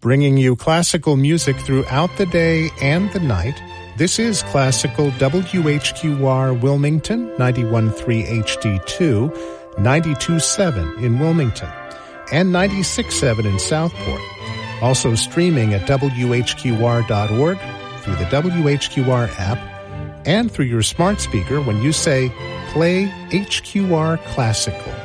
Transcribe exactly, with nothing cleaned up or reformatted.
Bringing you classical music throughout the day and the night. This is Classical W H Q R Wilmington, ninety-one point three H D two, ninety-two point seven in Wilmington, and ninety-six point seven in Southport. Also streaming at W H Q R dot org, through the W H Q R app, and through your smart speaker when you say, "Play H Q R Classical."